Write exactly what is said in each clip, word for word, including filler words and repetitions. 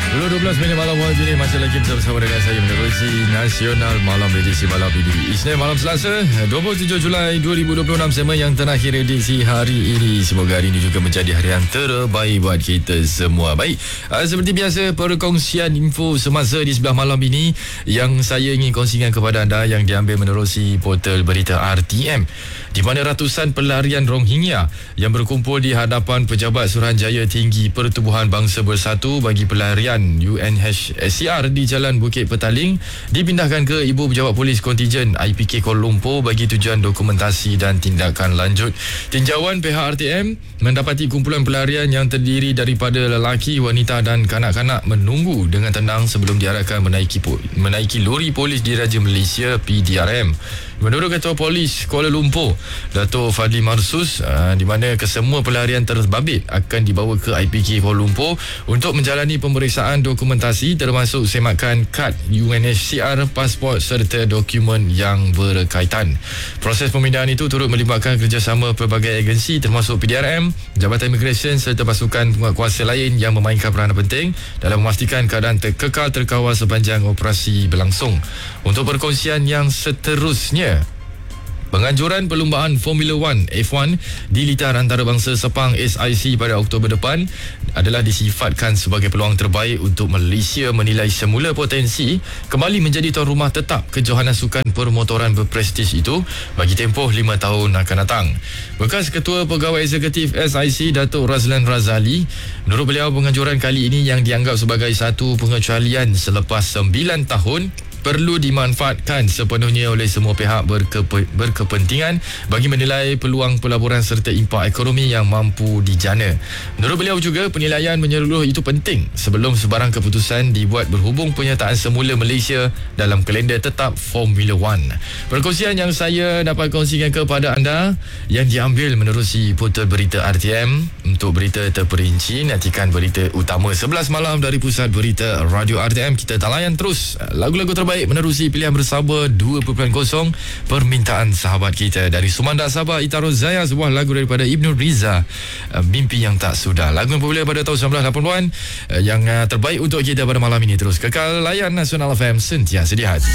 Pukul dua belas minit malam waktu ini masih lagi bersama dengan saya menerusi Nasional Malam edisi malam ini Isnin malam Selasa dua puluh tujuh Julai dua ribu dua puluh enam, segmen yang terakhir edisi hari ini. Semoga hari ini juga menjadi hari yang terbaik buat kita semua. Baik, uh, seperti biasa perkongsian info semasa di sebelah malam ini yang saya ingin kongsikan kepada anda yang diambil menerusi portal berita R T M, di mana ratusan pelarian Rohingya yang berkumpul di hadapan Pejabat Suruhanjaya Tinggi Pertubuhan Bangsa Bersatu bagi pelarian U N H C R di Jalan Bukit Petaling dipindahkan ke Ibu Pejabat Polis Kontijen I P K Kuala Lumpur bagi tujuan dokumentasi dan tindakan lanjut. Tinjauan pihak R T M mendapati kumpulan pelarian yang terdiri daripada lelaki, wanita dan kanak-kanak menunggu dengan tenang sebelum diarahkan menaiki menaiki lori polis Diraja Malaysia P D R M. Menurut Ketua Polis Kuala Lumpur, Dato' Fadli Marsus, uh, di mana kesemua pelarian terbabit akan dibawa ke I P K Kuala Lumpur untuk menjalani pemeriksaan dokumentasi termasuk semakan kad U N H C R, pasport serta dokumen yang berkaitan. Proses pemindahan itu turut melibatkan kerjasama pelbagai agensi termasuk P D R M, Jabatan Immigration serta pasukan penguatkuasa lain yang memainkan peranan penting dalam memastikan keadaan kekal terkawal sepanjang operasi berlangsung. Untuk perkongsian yang seterusnya, penganjuran perlumbaan Formula One F one di Litar Antarabangsa Sepang S I C pada Oktober depan adalah disifatkan sebagai peluang terbaik untuk Malaysia menilai semula potensi kembali menjadi tuan rumah tetap kejohanan sukan permotoran berprestij itu bagi tempoh lima tahun akan datang. Bekas Ketua Pegawai Eksekutif S I C, Datuk Razlan Razali, menurut beliau penganjuran kali ini yang dianggap sebagai satu pengecualian selepas sembilan tahun perlu dimanfaatkan sepenuhnya oleh semua pihak berkepe, berkepentingan bagi menilai peluang pelaburan serta impak ekonomi yang mampu dijana. Menurut beliau juga, penilaian menyeluruh itu penting sebelum sebarang keputusan dibuat berhubung penyertaan semula Malaysia dalam kalender tetap Formula One. Perkongsian yang saya dapat kongsikan kepada anda yang diambil menerusi portal berita R T M. Untuk berita terperinci, nantikan berita utama sebelas malam dari Pusat Berita Radio R T M. Kita talayan terus lagu-lagu terbaik menerusi pilihan bersama dua titik kosong permintaan sahabat kita dari Sumanda Sabah, Ita Rozaya, sebuah lagu daripada Ibnu Riza, Mimpi Yang Tak Sudah. Lagu yang popular pada tahun sembilan belas lapan puluhan yang terbaik untuk kita pada malam ini. Terus kekal layan Nasional F M, sentiasa di hati.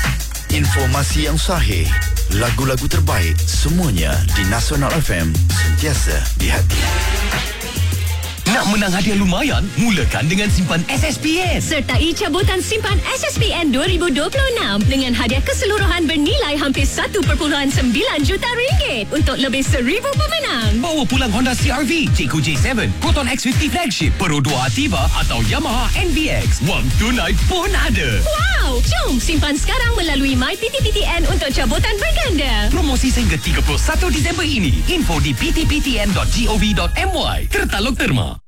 Informasi yang sahih, lagu-lagu terbaik, semuanya di Nasional F M, sentiasa di hati. Nak menang hadiah lumayan? Mulakan dengan simpan S S P N. Sertai cabutan simpan S S P N dua ribu dua puluh enam dengan hadiah keseluruhan bernilai hampir satu perpuluhan sembilan juta ringgit untuk lebih seribu pemenang. Bawa pulang Honda C R V, Jayco J tujuh, Proton X lima puluh Flagship, Pro dua Ativa atau Yamaha N V X. Wang tunai pun ada. Wow! Jom simpan sekarang melalui My P T P T N untuk cabutan berganda. Promosi sehingga tiga puluh satu Disember ini. Info di p t p t n dot gov dot m y. Tertaluk terma.